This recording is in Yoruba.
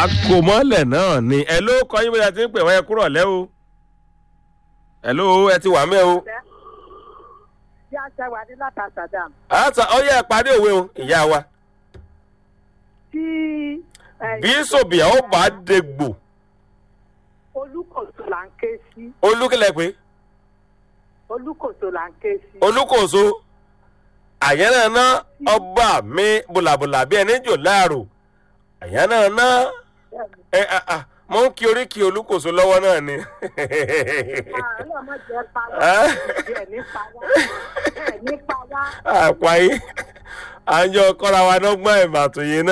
àkòmọ́lẹ̀ náà ni ẹ ló kọ́ yín bóyá ti ń pè wọ́n ẹ kúrọ̀ lẹ́ o ẹ ló ẹ ti wà mẹ́ o. bí a ṣe wà ní láta Saddam. àtà ọyẹ ìpàdé òwe o ìyá wa. tí. bí sòbìà ó bá dégbò. olùkòso là ń ké sí. olúkìlẹ̀ pé. olùkòso là ń ké sí. olúkòso àyẹ̀nà náà ọba mi bùlàbùlà bí ẹni jò láàrò àyẹ̀nà náà mo ń kí oríkì olúkòso lọ́wọ́ náà ni. àpáyé àjọ kọ́ra wa náà gbọ́n ìmọ̀ àtòyé náà.